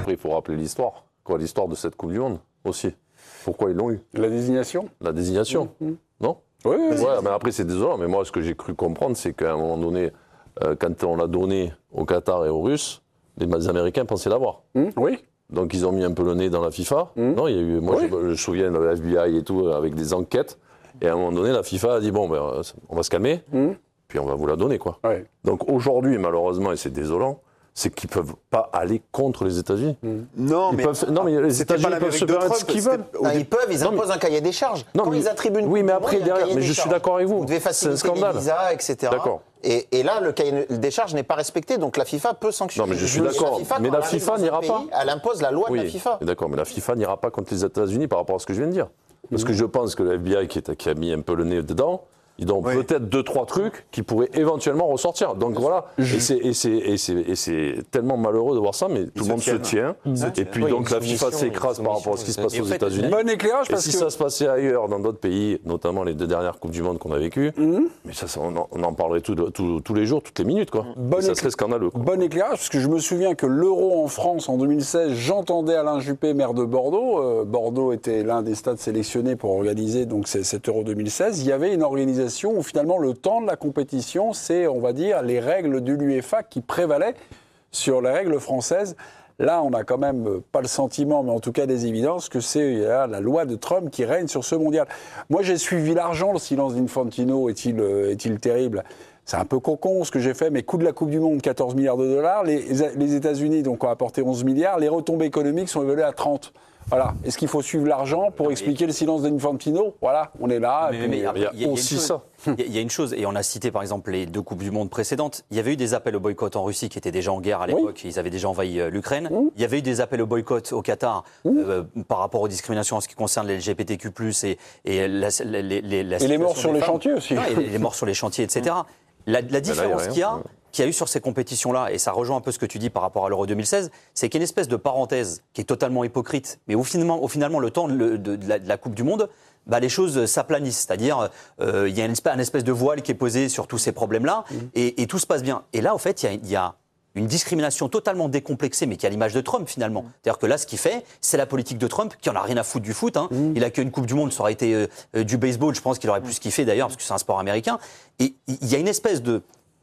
Après, il faut rappeler l'histoire. Quoi, l'histoire de cette Coupe du Monde aussi. Pourquoi ils l'ont eu? La désignation. La désignation, non? Oui, oui. Ouais, mais après, c'est désolant. Mais moi, ce que j'ai cru comprendre, c'est qu'à un moment donné, quand on l'a donné au Qatar et aux Russes, les Américains pensaient l'avoir. Oui. Donc, ils ont mis un peu le nez dans la FIFA. Non, il y a eu, moi, je me souviens de la FBI et tout, avec des enquêtes. Et à un moment donné, la FIFA a dit, bon, ben, on va se calmer, puis on va vous la donner, quoi. Ouais. Donc, aujourd'hui, malheureusement, et c'est désolant, c'est qu'ils ne peuvent pas aller contre les États-Unis. Non, mais les États-unis peuvent se permettre ce qu'ils veulent. Non, ils imposent un cahier des charges. Non, Quand mais, ils attribuent une oui, mais coupe du après, monde, il y a un derrière, cahier mais des je suis charges. d'accord avec vous. Vous devez C'est un faciliter les scandale. visas, etc. D'accord. Et là, le cahier des charges n'est pas respecté, donc la FIFA peut sanctionner. Non, mais je suis d'accord. Mais la FIFA n'ira pas. Elle impose la loi de la FIFA. D'accord, mais la FIFA n'ira pas contre les États-Unis par rapport à ce que je viens de dire. Parce que je pense que le FBI qui a mis un peu le nez dedans, ils ont peut-être 2-3 trucs qui pourraient éventuellement ressortir. Donc voilà, et c'est tellement malheureux de voir ça, mais tout le monde se tient. Et puis donc la FIFA s'écrase par rapport à ce qui se passe aux États-Unis. Bon éclairage, et si ça se passait ailleurs, dans d'autres pays, notamment les 2 dernières Coupes du Monde qu'on a vécues, mais ça, on en parlerait tous les jours, toutes les minutes, quoi. Ça serait scandaleux, quoi. Bon éclairage, parce que je me souviens que l'Euro en France en 2016, j'entendais Alain Juppé, maire de Bordeaux. Bordeaux était l'un des stades sélectionnés pour organiser donc cet Euro 2016. Il y avait une organisation où finalement le temps de la compétition, c'est, on va dire, les règles de l'UEFA qui prévalaient sur les règles françaises. Là, on n'a quand même pas le sentiment, mais en tout cas des évidences, que c'est la loi de Trump qui règne sur ce mondial. Moi, j'ai suivi l'argent, le silence d'Infantino est-il terrible? C'est un peu cocon ce que j'ai fait, mais coût de la Coupe du Monde, 14 milliards de dollars. Les États-Unis donc, ont apporté 11 milliards. Les retombées économiques sont évaluées à 30. Voilà. Est-ce qu'il faut suivre l'argent pour expliquer le silence d'Infantino? Voilà, on est là. Mais après, il y a aussi ça. Il y a une chose, et on a cité par exemple les 2 Coupes du Monde précédentes. Il y avait eu des appels au boycott en Russie qui étaient déjà en guerre à l'époque. Ils avaient déjà envahi l'Ukraine. Il y avait eu des appels au boycott au Qatar par rapport aux discriminations en ce qui concerne les LGBTQ+, et les morts sur les chantiers aussi. Non, et les morts sur les chantiers, etc. La différence qu'il y a eu sur ces compétitions-là, et ça rejoint un peu ce que tu dis par rapport à l'Euro 2016, c'est qu'il y a une espèce de parenthèse qui est totalement hypocrite, mais finalement le temps de la Coupe du Monde, les choses s'aplanissent. C'est-à-dire, il y a un espèce de voile qui est posé sur tous ces problèmes-là, et tout se passe bien. Et là, en fait, il y a une discrimination totalement décomplexée, mais qui a l'image de Trump, finalement. C'est-à-dire que là, ce qu'il fait, c'est la politique de Trump, qui en a rien à foutre du foot. Il a qu'une Coupe du Monde, ça aurait été du baseball, je pense qu'il aurait plus kiffé d'ailleurs, parce que c'est un sport américain. Et il y a une espèce de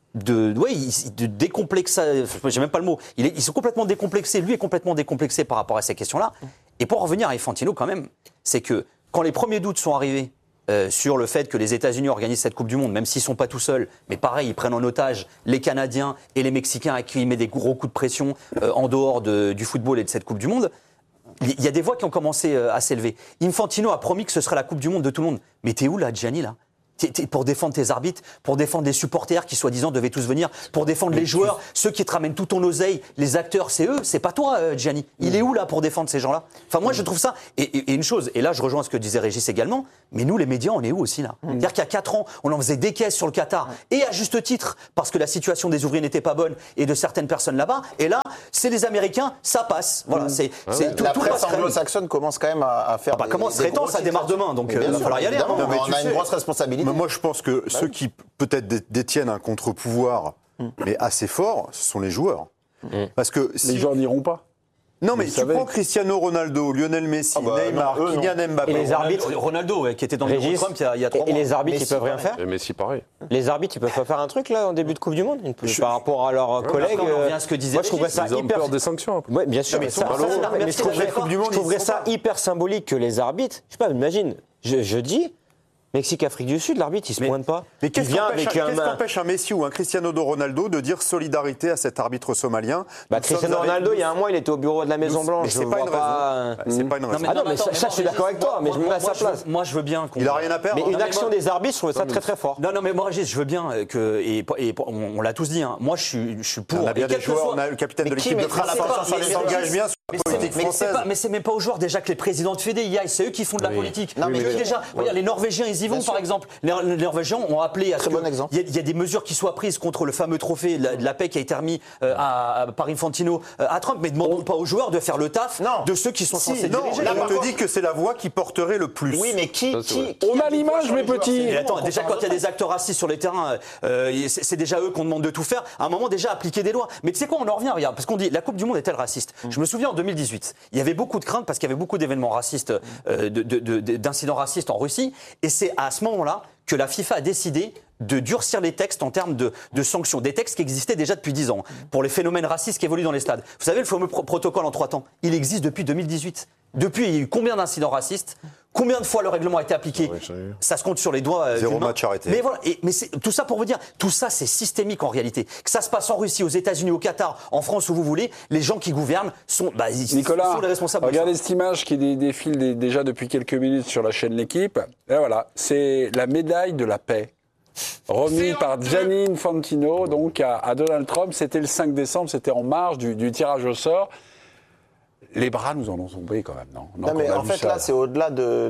décomplexé, j'ai même pas le mot. Ils sont complètement décomplexés, lui est complètement décomplexé par rapport à ces questions-là. Et pour revenir à Infantino, quand même, c'est que quand les premiers doutes sont arrivés sur le fait que les États-Unis organisent cette Coupe du Monde, même s'ils ne sont pas tout seuls, mais pareil, ils prennent en otage les Canadiens et les Mexicains à qui ils mettent des gros coups de pression en dehors du football et de cette Coupe du Monde. Il y a des voix qui ont commencé à s'élever. Infantino a promis que ce serait la Coupe du Monde de tout le monde. Mais t'es où là, Gianni, là ? Pour défendre tes arbitres, pour défendre les supporters qui soi-disant devaient tous venir, pour défendre les joueurs, ceux qui te ramènent tout ton oseille, les acteurs, c'est eux, c'est pas toi, Gianni. Il est où là pour défendre ces gens-là? Enfin moi je trouve ça, et une chose, et là je rejoins ce que disait Régis également, mais nous les médias on est où aussi là? C'est-à-dire qu'il y a 4 ans, on en faisait des caisses sur le Qatar, et à juste titre, parce que la situation des ouvriers n'était pas bonne, et de certaines personnes là-bas, et là c'est les Américains, ça passe. Voilà, la presse anglo-saxonne commence quand même à faire serait temps, ça démarre demain, donc il va falloir y aller. On a une grosse responsabilité. Mais moi, je pense que ceux qui peut-être détiennent un contre-pouvoir, mais assez fort, ce sont les joueurs. Parce que les joueurs n'iront pas. Non, mais tu prends Cristiano Ronaldo, Lionel Messi, Neymar, Kylian Mbappé. Et les arbitres, Ronaldo, qui était dans le Régis, Trump il y a 3 mois. Et les arbitres, ils peuvent rien faire? Et Messi, pareil. Les arbitres, ils peuvent pas faire un truc là en début de Coupe du Monde par rapport à leurs collègues. On revient à ce que disait moi, je trouverais ça Ils ont peur des sanctions. Après. Ouais, bien sûr. Mais je trouverais ça hyper symbolique que les arbitres. Je sais pas, imagine. Je dis. Mexique-Afrique du Sud, l'arbitre, il se pointe pas. Mais qu'est-ce qu'empêche un Messi ou un Cristiano Ronaldo de dire solidarité à cet arbitre somalien? Cristiano Ronaldo, il y a un mois, il était au bureau de la Maison-Blanche. C'est pas une raison. C'est pas une raison. Ah non, mais ça, je suis d'accord avec toi, mais je me mets à sa place. Moi, je veux bien qu'on... Il a rien à perdre. Mais une action des arbitres, je trouve ça très très fort. Non, mais moi, Régis, je veux bien que... Et on l'a tous dit, moi, je suis pour... On a bien des joueurs, on a le capitaine de l'équipe de France qui s'engage bien sur la politique française. Mais c'est même pas aux joueurs déjà que les présidents de Fédé y aillent, c'est eux qui font de la politique. Déjà, regarde, les Norvégiens, ils y vont, par exemple. Les Norvégiens ont appelé à ce qu'il y a des mesures qui soient prises contre le fameux trophée de la paix qui a été remis par Infantino à Trump, mais ne demandons pas aux joueurs de faire le taf de ceux qui sont censés diriger. On te dit que c'est la voix qui porterait le plus. Oui, mais qui on a l'image, mes petits. Mais attends, déjà quand il y a des acteurs racistes sur les terrains, c'est déjà eux qu'on demande de tout faire. À un moment déjà appliquer des lois. Mais tu sais quoi, on en revient, regarde, parce qu'on dit la Coupe du Monde est-elle raciste? Je me souviens en 2018, il y avait beaucoup de craintes parce qu'il y avait beaucoup d'événements racistes, d'incidents racistes en Russie, et c'est à ce moment-là que la FIFA a décidé de durcir les textes en termes de sanctions, des textes qui existaient déjà depuis 10 ans pour les phénomènes racistes qui évoluent dans les stades. Vous savez, le fameux protocole en 3 temps, il existe depuis 2018. Depuis, il y a eu combien d'incidents racistes? Combien de fois le règlement a été appliqué? Ça se compte sur les doigts. 0 match arrêté. Mais voilà, mais tout ça pour vous dire, tout ça c'est systémique en réalité. Que ça se passe en Russie, aux États-Unis, au Qatar, en France, où vous voulez, les gens qui gouvernent sont, Nicolas, sont les responsables. Regardez cette image qui défile déjà depuis quelques minutes sur la chaîne L'Équipe. Et voilà, c'est la médaille de la paix. Remis par Gianni Infantino donc à Donald Trump. C'était le 5 décembre, c'était en marge du tirage au sort. Les bras nous en ont tombé quand même, non? Non mais en fait là c'est au-delà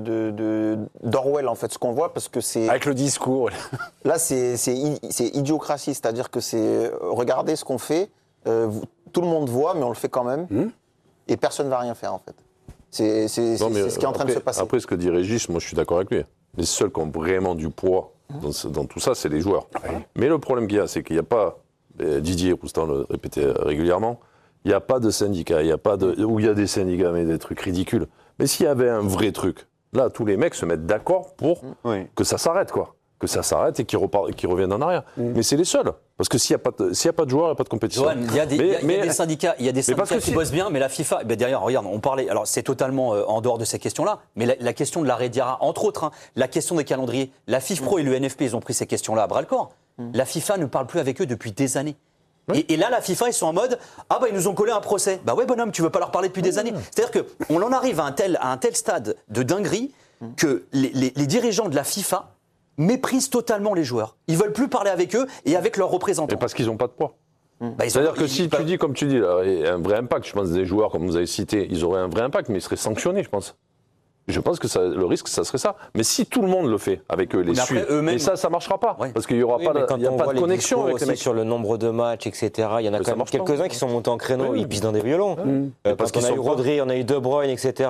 d'Orwell en fait ce qu'on voit parce que c'est... Avec le discours. Là c'est idiocratie, c'est-à-dire que c'est regardez ce qu'on fait, tout le monde voit mais on le fait quand même et personne ne va rien faire en fait. C'est ce qui est en train de se passer. Après ce que dit Régis, moi je suis d'accord avec lui. Les seuls qui ont vraiment du poids dans tout ça, c'est les joueurs. Mais le problème qu'il y a, c'est qu'il n'y a pas, Didier Roustan le répétait régulièrement, il n'y a pas de syndicat, où il y a des syndicats, mais des trucs ridicules. Mais s'il y avait un vrai truc, là, tous les mecs se mettent d'accord pour que ça s'arrête, quoi. Que ça s'arrête et qu'ils reviennent en arrière. Mais c'est les seuls. Parce que s'il n'y a pas de joueurs, il n'y a pas de compétition. Johan, il y a des syndicats, qui bossent bien, mais la FIFA, derrière, regarde, on parlait, alors c'est totalement en dehors de ces questions-là, mais la question de l'arrêt Diarra, entre autres, la question des calendriers, la FIFPro et le NFP, ils ont pris ces questions-là à bras-le-corps. La FIFA ne parle plus avec eux depuis des années. Et là, la FIFA, ils sont en mode ils nous ont collé un procès. Bah ouais, bonhomme, tu veux pas leur parler depuis des années. C'est-à-dire qu'on en arrive à un tel stade de dinguerie que les dirigeants de la FIFA méprisent totalement les joueurs. Ils veulent plus parler avec eux et avec leurs représentants. Et parce qu'ils n'ont pas de poids. C'est-à-dire que si tu dis, comme tu dis, là, un vrai impact, je pense des joueurs, comme vous avez cité, ils auraient un vrai impact, mais ils seraient sanctionnés, je pense. Je pense que le risque, ça serait ça. Mais si tout le monde le fait avec eux, les suit, et ça ne marchera pas. Parce qu'il n'y aura pas de connexion avec les mecs. Sur le nombre de matchs, etc., il y en a quand même quelques-uns qui sont montés en créneau, ils pissent dans des violons. Parce qu'on a eu Rodri, on a eu De Bruyne, etc.,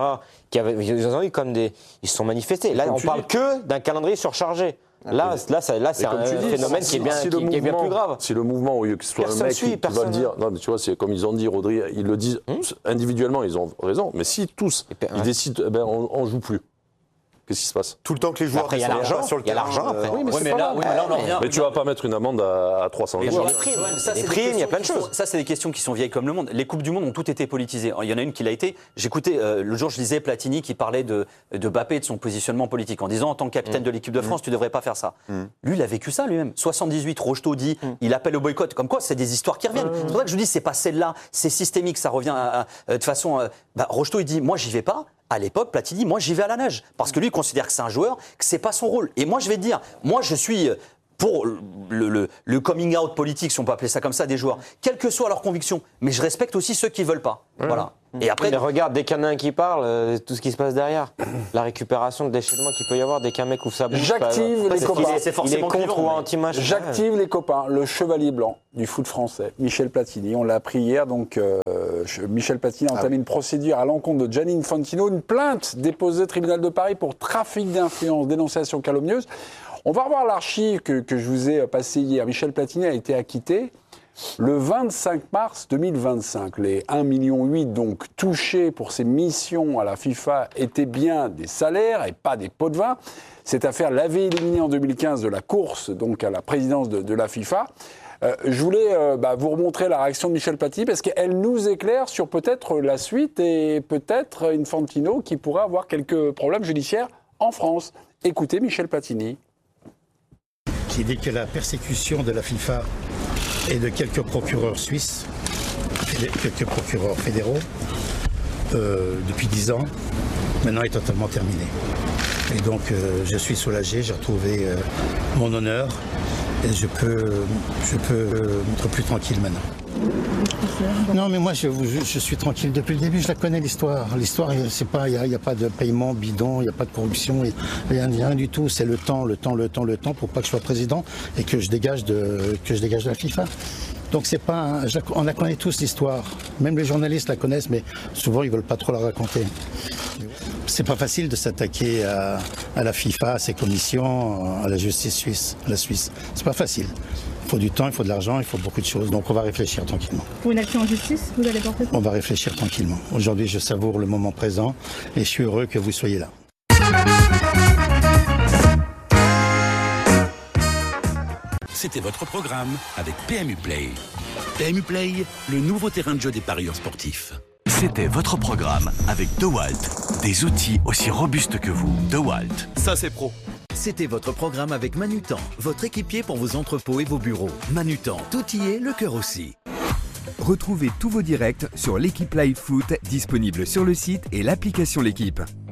ils ont eu comme ils se sont manifestés. Là, on parle que d'un calendrier surchargé. Là, c'est un phénomène qui est bien plus grave. Si le mouvement, au lieu que ce soit un mec qui va le dire, non, mais tu vois, c'est comme ils ont dit, Rodri, ils le disent individuellement, ils ont raison. Mais si tous, ils décident, on joue plus. Qu'est-ce qui se passe? Tout le temps que les joueurs sont sur le terrain. Il y a l'argent après. Mais là, on en revient. Mais tu vas pas mettre une amende à 300 joueurs. Des primes, il y a plein de choses. Ça, c'est des questions qui sont vieilles comme le monde. Les Coupes du Monde ont toutes été politisées. Il y en a une qui l'a été. J'écoutais, le jour, je lisais Platini qui parlait de Mbappé et de son positionnement politique en disant, en tant que capitaine de l'équipe de France, tu devrais pas faire ça. Lui, il a vécu ça lui-même. 78, Rocheteau dit, il appelle au boycott. Comme quoi, c'est des histoires qui reviennent. C'est pour ça que je dis, c'est pas celle-là, c'est systémique, ça revient de façon. Rocheteau, il dit, moi, j'y vais pas. À l'époque, Platini, moi j'y vais à la nage. Parce que lui, il considère que c'est un joueur, que c'est pas son rôle. Et moi, je vais te dire, moi je suis pour le coming out politique, si on peut appeler ça comme ça, des joueurs, quelles que soient leurs convictions. Mais je respecte aussi ceux qui veulent pas. Voilà. Et après, mais regarde, dès qu'il y en a un qui parle, tout ce qui se passe derrière, la récupération de déchaînement qu'il peut y avoir dès qu'un mec ouvre sa bouche. J'active les copains. Il est contre ou anti-match. J'active les copains. Le chevalier blanc du foot français, Michel Platini. On l'a appris hier. Donc, Michel Platini a entamé une procédure à l'encontre de Gianni Infantino, une plainte déposée au tribunal de Paris pour trafic d'influence, dénonciation calomnieuse. On va revoir l'archive que je vous ai passée hier. Michel Platini a été acquitté le 25 mars 2025. Les 1,8 million donc touchés pour ses missions à la FIFA étaient bien des salaires et pas des pots de vin. Cette affaire l'avait éliminé en 2015 de la course donc à la présidence de la FIFA. Je voulais vous remontrer la réaction de Michel Platini parce qu'elle nous éclaire sur peut-être la suite et peut-être Infantino qui pourrait avoir quelques problèmes judiciaires en France. Écoutez Michel Platini. Qui dit que la persécution de la FIFA et de quelques procureurs suisses, quelques procureurs fédéraux, depuis 10 ans, maintenant est totalement terminée. Et donc je suis soulagé, j'ai retrouvé mon honneur et je peux être plus tranquille maintenant. Non, mais moi, je suis tranquille depuis le début. Je la connais, l'histoire. L'histoire, c'est pas, il n'y a pas de paiement bidon, il n'y a pas de corruption, rien du tout. C'est le temps pour pas que je sois président et que je dégage de la FIFA. Donc c'est pas, on la connaît tous l'histoire. Même les journalistes la connaissent, mais souvent ils veulent pas trop la raconter. C'est pas facile de s'attaquer à la FIFA, à ses commissions, à la justice suisse, la Suisse. C'est pas facile. Il faut du temps, il faut de l'argent, il faut beaucoup de choses. Donc on va réfléchir tranquillement. Pour une action en justice, vous allez porter quoi ? On va réfléchir tranquillement. Aujourd'hui, je savoure le moment présent et je suis heureux que vous soyez là. C'était votre programme avec PMU Play. PMU Play, le nouveau terrain de jeu des parieurs sportifs. C'était votre programme avec DeWalt. Des outils aussi robustes que vous. DeWalt. Ça, c'est pro. C'était votre programme avec Manutan, votre équipier pour vos entrepôts et vos bureaux. Manutan, tout y est, le cœur aussi. Retrouvez tous vos directs sur l'équipe Live Foot, disponible sur le site et l'application L'équipe.